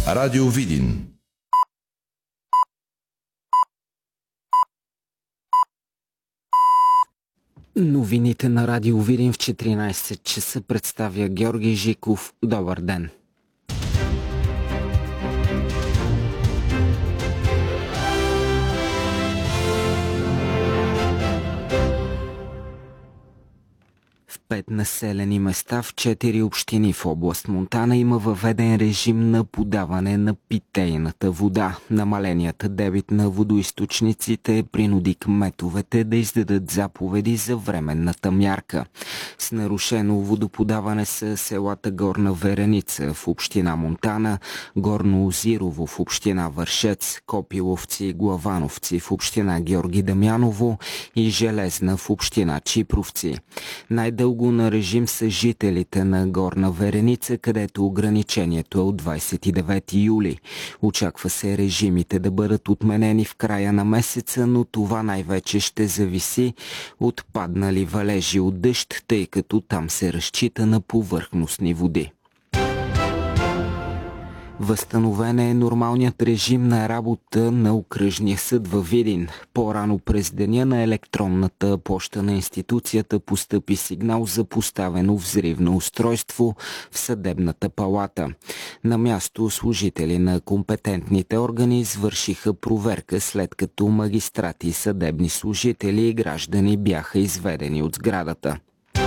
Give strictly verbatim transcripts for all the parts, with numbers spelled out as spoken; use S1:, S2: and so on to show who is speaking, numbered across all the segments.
S1: Радио Видин.
S2: Новините на Радио Видин в четиринайсет часа представя Георги Жиков. Добър ден! В пет населени места в четири общини в област Монтана има въведен режим на подаване на питейната вода. Намаленият дебит на водоизточниците принуди кметовете да издадат заповеди за временната мярка. С нарушено водоподаване са селата Горна Вереница в община Монтана, Горно Озирово в община Вършец, Копиловци и Главановци в община Георги Дамяново и Железна в община Чипровци. Най-дълго на режим са жителите на Горна Вереница, където ограничението е от двайсет и девети юли. Очаква се режимите да бъдат отменени в края на месеца, но това най-вече ще зависи от паднали валежи от дъжд, тъй като там се разчита на повърхностни води. Възстановен е нормалният режим на работа на окръжния съд във Видин. По-рано през деня на електронната поща на институцията постъпи сигнал за поставено взривно устройство в съдебната палата. На място служители на компетентните органи извършиха проверка, след като магистрати, съдебни служители и граждани бяха изведени от сградата.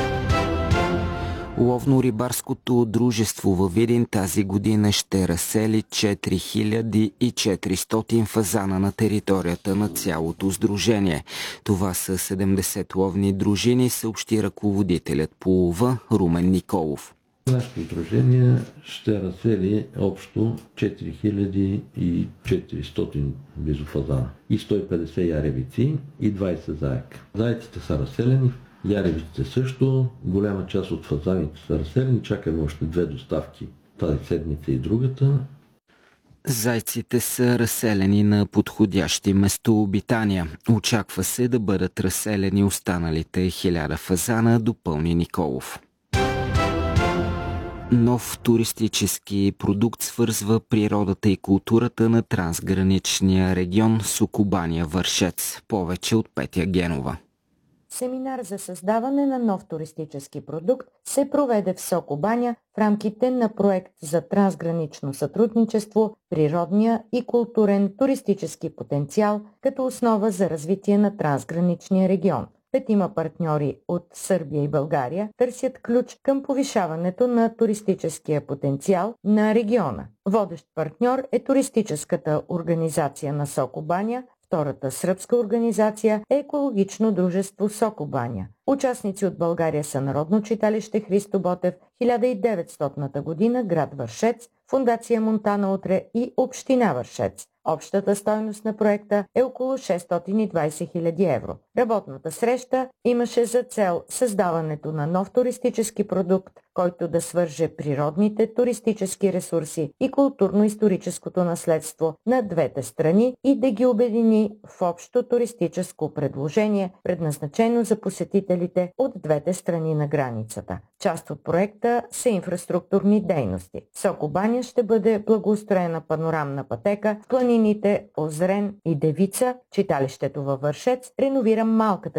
S2: Ловно-рибарското дружество във Видин тази година ще разсели четири хиляди и четиристотин фазана на територията на цялото сдружение. Това са седемдесет ловни дружини, съобщи ръководителят по лова Румен Николов.
S3: Нашето сдружение ще разсели общо четири хиляди и четиристотин близо фазана и сто и петдесет яревици и двайсет заека. Заеците са разселени, яревиците също, голяма част от фазаните са разселени, чакаме още две доставки тази седмица и другата.
S2: Зайците са разселени на подходящи местообитания. Очаква се да бъдат разселени останалите хиляда фазана, допълни Николов. Нов туристически продукт свързва природата и културата на трансграничния регион Сокобаня-Вършец. Повече от Петя Генова.
S4: Семинар за създаване на нов туристически продукт се проведе в Сокобаня в рамките на проект за трансгранично сътрудничество, природния и културен туристически потенциал като основа за развитие на трансграничния регион. Петима партньори от Сърбия и България търсят ключ към повишаването на туристическия потенциал на региона. Водещ партньор е туристическата организация на Сокобаня. Втората сръбска организация е екологично дружество Сокобаня. Участници от България са Народно читалище Христо Ботев, хиляда и деветстотната година, град Вършец, Фондация Монтана утре и Община Вършец. Общата стойност на проекта е около шестстотин и двайсет хиляди евро. Работната среща имаше за цел създаването на нов туристически продукт, който да свърже природните туристически ресурси и културно-историческото наследство на двете страни и да ги обедини в общо туристическо предложение, предназначено за посетителите от двете страни на границата. Част от проекта са инфраструктурни дейности. Сокобаня ще бъде благоустроена панорамна пътека в планините Озрен и Девица, читалището във Вършец, реновира малката